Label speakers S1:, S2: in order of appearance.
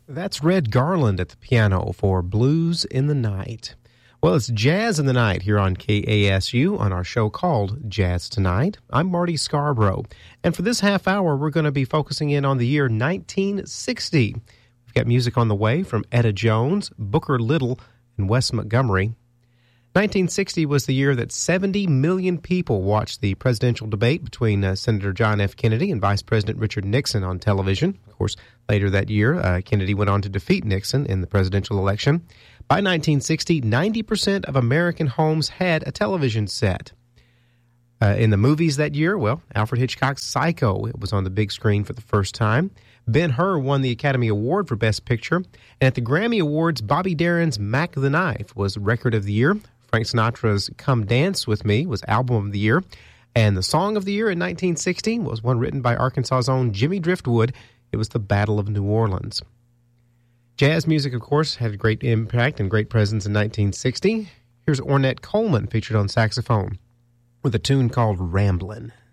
S1: That's Red Garland at the piano for Blues in the Night. Well, it's Jazz in the Night here on KASU on our show called Jazz Tonight. I'm Marty Scarborough, and for this half hour, we're going to be focusing in on the year 1960. We've got music on the way from Etta Jones, Booker Little, and Wes Montgomery. 1960 was the year that 70 million people watched the presidential debate between Senator John F. Kennedy and Vice President Richard Nixon on television. Of course, later that year, Kennedy went on to defeat Nixon in the presidential election. By 1960, 90% of American homes had a television set. In the movies that year, well, Alfred Hitchcock's Psycho was on the big screen for the first time. Ben-Hur won the Academy Award for Best Picture. And at the Grammy Awards, Bobby Darin's Mac the Knife was Record of the Year. Frank Sinatra's Come Dance With Me was Album of the Year. And the Song of the Year in 1960 was one written by Arkansas's own Jimmy Driftwood. It was the Battle of New Orleans. Jazz music, of course, had a great impact and great presence in 1960. Here's Ornette Coleman featured on saxophone with a tune called Ramblin'.